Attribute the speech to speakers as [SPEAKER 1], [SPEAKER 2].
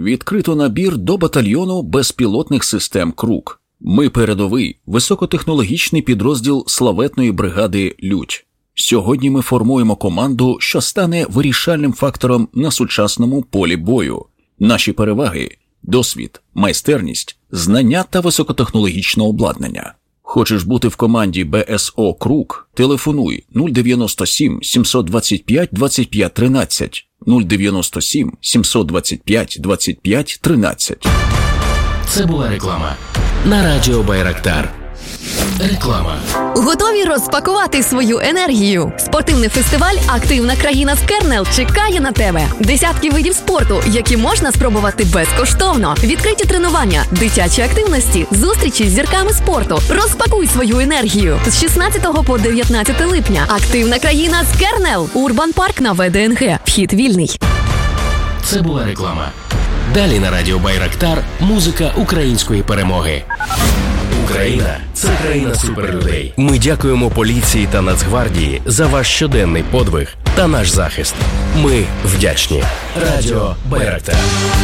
[SPEAKER 1] відкрито набір до батальйону безпілотних систем «Круг». Ми передовий, високотехнологічний підрозділ славетної бригади «Людь». Сьогодні ми формуємо команду, що стане вирішальним фактором на сучасному полі бою. Наші переваги – досвід, майстерність, знання та високотехнологічне обладнання. Хочеш бути в команді БСО «Круг»? Телефонуй 097 725 25 13, 097 725 25 13.
[SPEAKER 2] Це була реклама на радіо Байрактар. Реклама.
[SPEAKER 3] Готові розпакувати свою енергію? Спортивний фестиваль «Активна країна з Кернел» чекає на тебе. Десятки видів спорту, які можна спробувати безкоштовно. Відкриті тренування, дитячі активності, зустрічі з зірками спорту. Розпакуй свою енергію. З 16 по 19 липня. «Активна країна з Кернел». Урбан Парк на ВДНГ. Вхід вільний.
[SPEAKER 2] Це була реклама. Далі на радіо Байрактар музика української перемоги. Україна – це країна суперлюдей. Ми дякуємо поліції та Нацгвардії за ваш щоденний подвиг та наш захист. Ми вдячні. Радіо Байрактар.